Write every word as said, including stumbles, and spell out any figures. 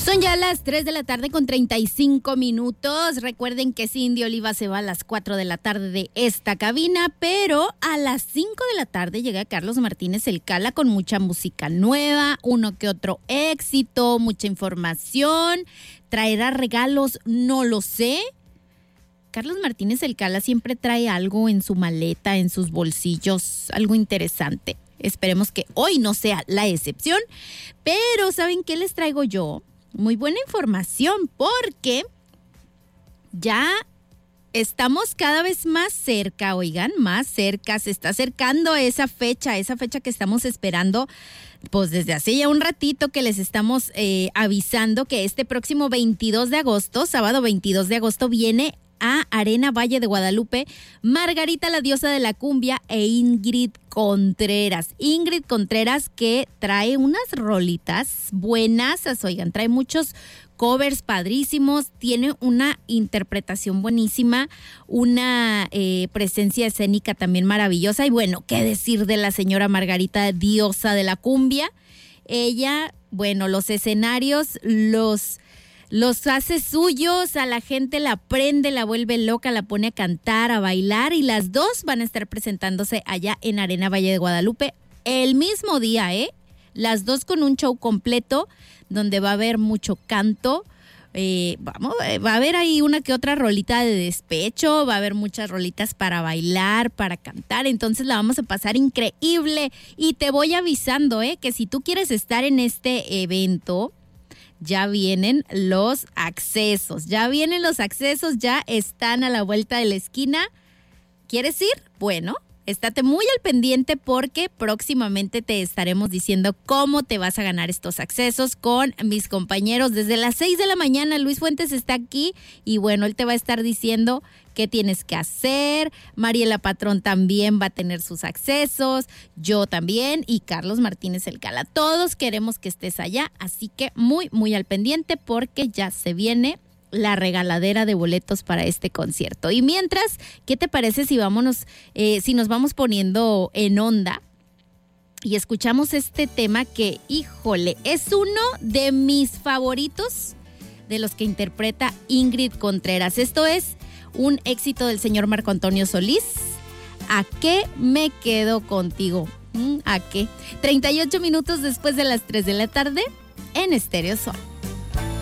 Son ya las tres de la tarde con treinta y cinco minutos. Recuerden que Cindy Oliva se va a las cuatro de la tarde de esta cabina, pero a las cinco de la tarde llega Carlos Martínez El Cala con mucha música nueva, uno que otro éxito, mucha información. ¿Traerá regalos? No lo sé. Carlos Martínez El Cala siempre trae algo en su maleta, en sus bolsillos, algo interesante. Esperemos que hoy no sea la excepción, pero ¿saben qué les traigo yo? Muy buena información, porque ya estamos cada vez más cerca, oigan, más cerca, se está acercando esa fecha, esa fecha que estamos esperando, pues desde hace ya un ratito que les estamos eh, avisando que este próximo veintidós de agosto, sábado veintidós de agosto, viene a Arena Valle de Guadalupe Margarita la Diosa de la Cumbia e Ingrid Contreras. Ingrid Contreras, que trae unas rolitas buenas, oigan, trae muchos covers padrísimos, tiene una interpretación buenísima, una eh, presencia escénica también maravillosa. Y bueno, qué decir de la señora Margarita, Diosa de la Cumbia. Ella, bueno, los escenarios los... Los hace suyos, a la gente la prende, la vuelve loca, la pone a cantar, a bailar, y las dos van a estar presentándose allá en Arena Valle de Guadalupe el mismo día, ¿eh? Las dos con un show completo donde va a haber mucho canto, eh, vamos, va a haber ahí una que otra rolita de despecho, va a haber muchas rolitas para bailar, para cantar, entonces la vamos a pasar increíble. Y te voy avisando, ¿eh? Que si tú quieres estar en este evento, ya vienen los accesos, ya vienen los accesos, ya están a la vuelta de la esquina. ¿Quieres ir? Bueno, estate muy al pendiente porque próximamente te estaremos diciendo cómo te vas a ganar estos accesos con mis compañeros. Desde las seis de la mañana Luis Fuentes está aquí y bueno, él te va a estar diciendo qué tienes que hacer. Mariela Patrón también va a tener sus accesos, yo también, y Carlos Martínez El Cala. Todos queremos que estés allá, así que muy, muy al pendiente porque ya se viene la regaladera de boletos para este concierto. Y mientras, ¿qué te parece si vámonos, eh, si nos vamos poniendo en onda y escuchamos este tema que, híjole, es uno de mis favoritos de los que interpreta Ingrid Contreras? Esto es un éxito del señor Marco Antonio Solís. ¿A qué me quedo contigo? ¿A qué? treinta y ocho minutos después de las tres de la tarde en Estéreo Sol.